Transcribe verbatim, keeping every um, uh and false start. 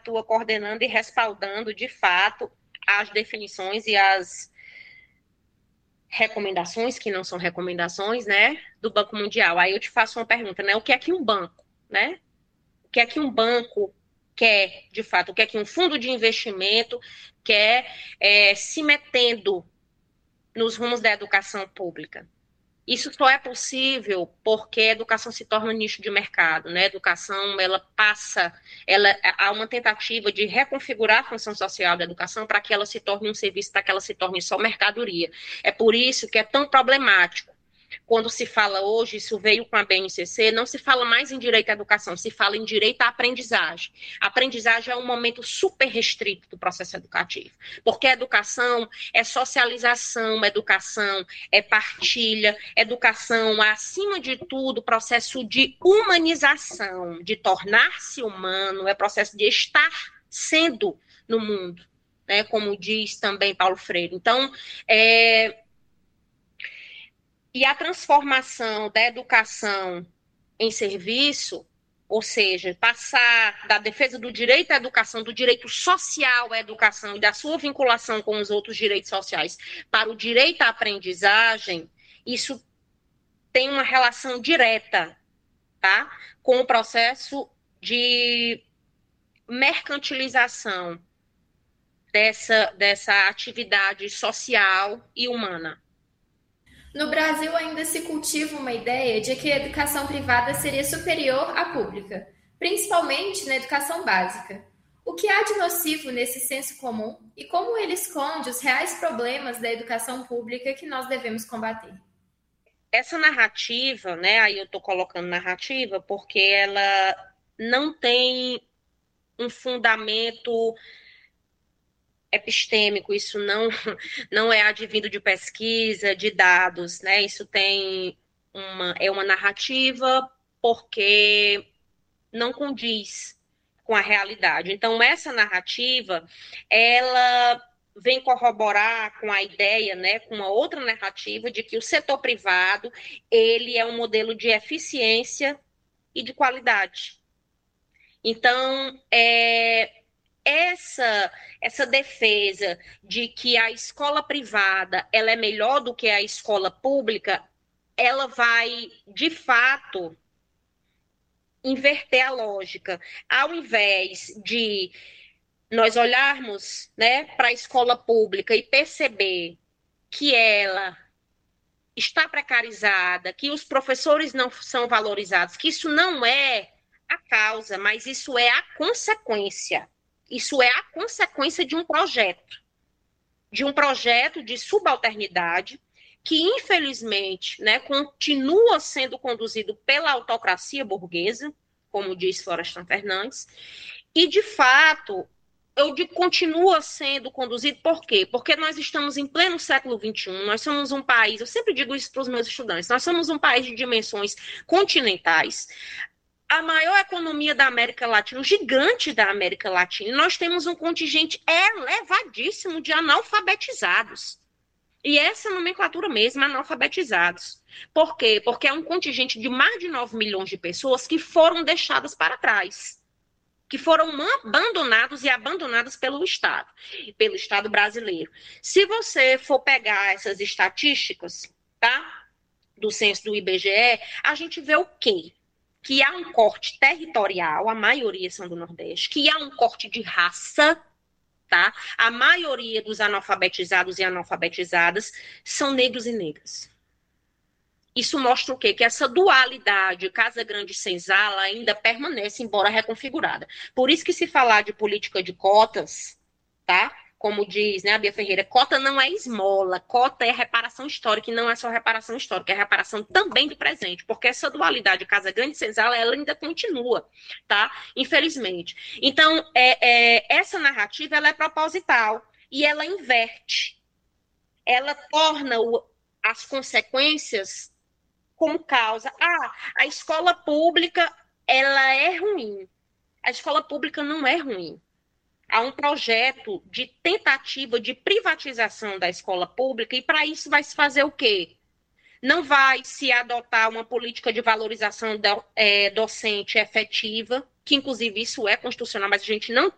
atua coordenando e respaldando, de fato, as definições e as recomendações, que não são recomendações, né, do Banco Mundial. Aí eu te faço uma pergunta, né? O que é que um banco, né? O que é que um banco quer, de fato? O que é que um fundo de investimento quer é, se metendo nos rumos da educação pública? Isso só é possível porque a educação se torna um nicho de mercado, né? A educação, ela passa, ela, há uma tentativa de reconfigurar a função social da educação para que ela se torne um serviço, para que ela se torne só mercadoria. É por isso que é tão problemático. Quando se fala hoje, isso veio com a B N C C, não se fala mais em direito à educação, se fala em direito à aprendizagem. A aprendizagem é um momento super restrito do processo educativo, porque a educação é socialização, educação é partilha, educação é, acima de tudo, processo de humanização, de tornar-se humano, é processo de estar sendo no mundo, né, como diz também Paulo Freire. Então, é... E a transformação da educação em serviço, ou seja, passar da defesa do direito à educação, do direito social à educação e da sua vinculação com os outros direitos sociais para o direito à aprendizagem, isso tem uma relação direta, tá, com o processo de mercantilização dessa, dessa atividade social e humana. No Brasil, ainda se cultiva uma ideia de que a educação privada seria superior à pública, principalmente na educação básica. O que há de nocivo nesse senso comum e como ele esconde os reais problemas da educação pública que nós devemos combater? Essa narrativa, né, aí eu estou colocando narrativa porque ela não tem um fundamento epistêmico, isso não, não é advindo de pesquisa, de dados, né? Isso tem uma, é uma narrativa porque não condiz com a realidade. Então, essa narrativa, ela vem corroborar com a ideia, né, com uma outra narrativa de que o setor privado, ele é um modelo de eficiência e de qualidade. Então, é, essa, essa defesa de que a escola privada ela é melhor do que a escola pública, ela vai, de fato, inverter a lógica. Ao invés de nós olharmos, né, para a escola pública e perceber que ela está precarizada, que os professores não são valorizados, que isso não é a causa, mas isso é a consequência. Isso é a consequência de um projeto, de um projeto de subalternidade que, infelizmente, né, continua sendo conduzido pela autocracia burguesa, como diz Florestan Fernandes, e, de fato, eu digo, continua sendo conduzido por quê? Porque nós estamos em pleno século vinte e um, nós somos um país, eu sempre digo isso para os meus estudantes, nós somos um país de dimensões continentais, a maior economia da América Latina, o gigante da América Latina, e nós temos um contingente elevadíssimo de analfabetizados. E essa nomenclatura mesmo, analfabetizados. Por quê? Porque é um contingente de mais de nove milhões de pessoas que foram deixadas para trás, que foram abandonados e abandonadas pelo Estado, pelo Estado brasileiro. Se você for pegar essas estatísticas, tá, do censo do I B G E, a gente vê o quê? Que há um corte territorial, a maioria são do Nordeste, que há um corte de raça, tá? A maioria dos analfabetizados e analfabetizadas são negros e negras. Isso mostra o quê? Que essa dualidade Casa Grande e Senzala ainda permanece, embora reconfigurada. Por isso que se falar de política de cotas, tá? Como diz, né, a Bia Ferreira, cota não é esmola, cota é reparação histórica, e não é só reparação histórica, é reparação também do presente, porque essa dualidade Casa Grande e Senzala, ela ainda continua, tá? Infelizmente. Então, é, é, essa narrativa, ela é proposital, e ela inverte. Ela torna o, as consequências como causa. Ah, a escola pública, ela é ruim. A escola pública não é ruim. Há um projeto de tentativa de privatização da escola pública e para isso vai se fazer o quê? Não vai se adotar uma política de valorização do, é, docente efetiva, que inclusive isso é constitucional, mas a gente não